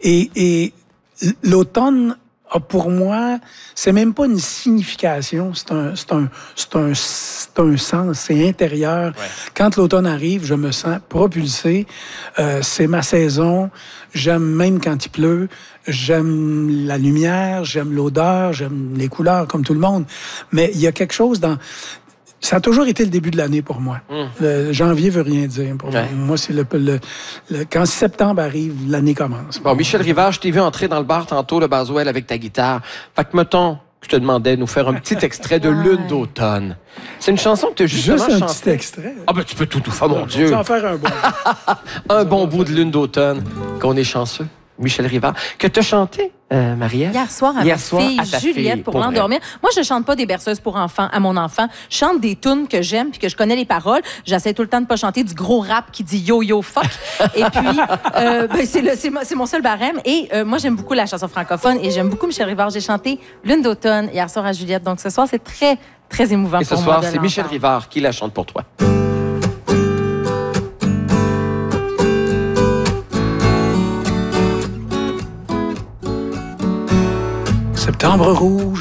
Et l'automne pour moi, c'est même pas une signification, c'est un sens, c'est intérieur. Ouais. Quand l'automne arrive, je me sens propulsé. C'est ma saison. J'aime même quand il pleut. J'aime la lumière, j'aime l'odeur, j'aime les couleurs, comme tout le monde. Mais il y a quelque chose dans... Ça a toujours été le début de l'année pour moi. Le janvier veut rien dire. Pour moi, c'est quand septembre arrive, l'année commence. Bon, Michel Rivard, je t'ai vu entrer dans le bar tantôt, le Baswell, avec ta guitare. Fait que, mettons, je te demandais de nous faire un petit extrait de Lune d'automne. C'est une chanson que tu as justement chantée. Juste un petit extrait. Ah ben, tu peux tout faire, mon Dieu. Tu vas en faire un bon. Un bon bout de Lune d'automne. Qu'on est chanceux. Michel Rivard, que tu as chanté, Marie-Ève? Hier soir, à ma fille Juliette, pour l'endormir. Moi, je chante pas des berceuses pour enfants à mon enfant. Je chante des tunes que j'aime puis que je connais les paroles. J'essaie tout le temps de pas chanter du gros rap qui dit yo yo fuck. Et puis, c'est mon seul barème. Et moi, j'aime beaucoup la chanson francophone et j'aime beaucoup Michel Rivard. J'ai chanté Lune d'automne hier soir à Juliette. Donc ce soir, c'est très, très émouvant pour moi. Et ce soir, c'est Michel Rivard qui la chante pour toi. Septembre rouge,